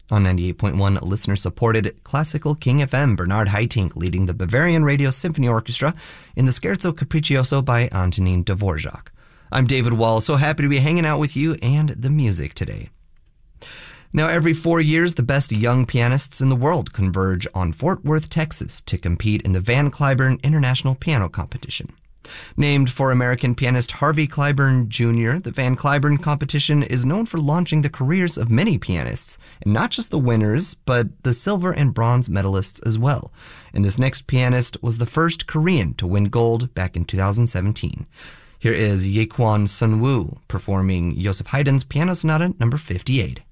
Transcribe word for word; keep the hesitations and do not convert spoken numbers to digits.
On ninety-eight point one, listener-supported Classical King F M, Bernard Haitink leading the Bavarian Radio Symphony Orchestra in the Scherzo Capriccioso by Antonin Dvorak. I'm David Wall, so happy to be hanging out with you and the music today. Now, every four years, the best young pianists in the world converge on Fort Worth, Texas to compete in the Van Cliburn International Piano Competition. Named for American pianist Harvey Cliburn Junior, the Van Cliburn competition is known for launching the careers of many pianists, and not just the winners, but the silver and bronze medalists as well. And this next pianist was the first Korean to win gold back in two thousand seventeen. Here is Yekwon Sunwoo performing Joseph Haydn's Piano Sonata number fifty-eight.